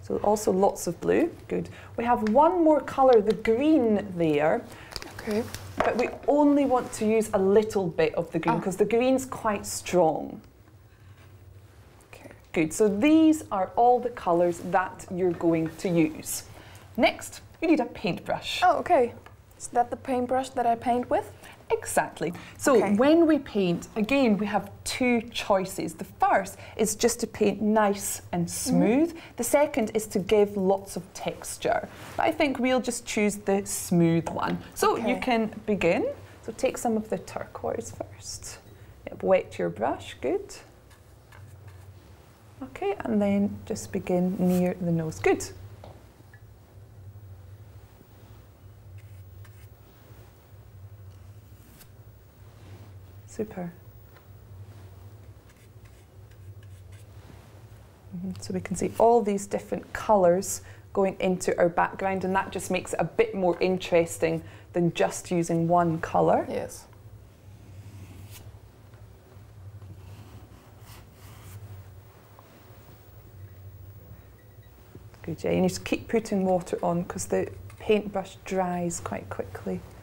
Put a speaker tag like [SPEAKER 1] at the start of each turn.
[SPEAKER 1] So also lots of blue, good. We have one more colour, the green there.
[SPEAKER 2] Okay.
[SPEAKER 1] But we only want to use a little bit of the green because the green's quite strong.
[SPEAKER 2] Okay.
[SPEAKER 1] Good, so these are all the colours that you're going to use. Next, you need a paintbrush.
[SPEAKER 2] Oh, okay. Is that the paintbrush that I paint with?
[SPEAKER 1] Exactly. So when we paint, again, we have two choices. The first is just to paint nice and smooth. The second is to give lots of texture. But I think we'll just choose the smooth one. So you can begin. So take some of the turquoise first. Yep, wet your brush, good. Okay, and then just begin near the nose. Good. Super. So we can see all these different colours going into our background, and that just makes it a bit more interesting than just using one colour.
[SPEAKER 2] Yes.
[SPEAKER 1] Good, yeah. You need to keep putting water on because the paintbrush dries quite quickly.